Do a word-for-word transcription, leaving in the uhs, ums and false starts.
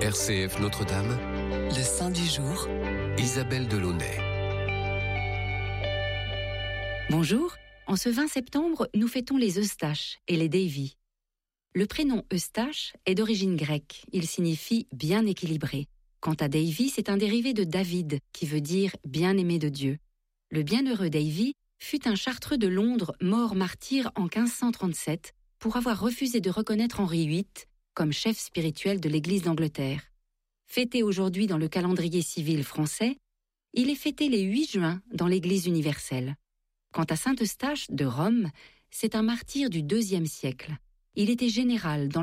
R C F Notre-Dame, le saint du jour, Isabelle Delaunay. Bonjour, en ce vingt septembre, nous fêtons les Eustaches et les Davy. Le prénom Eustache est d'origine grecque, il signifie « bien équilibré ». Quant à Davy, c'est un dérivé de David, qui veut dire « bien-aimé de Dieu ». Le bienheureux Davy fut un chartreux de Londres mort martyr en quinze cent trente-sept pour avoir refusé de reconnaître Henri huit comme chef spirituel de l'Église d'Angleterre. Fêté aujourd'hui dans le calendrier civil français, il est fêté les huit juin dans l'Église universelle. Quant à saint Eustache de Rome, c'est un martyr du deuxième siècle. Il était général dans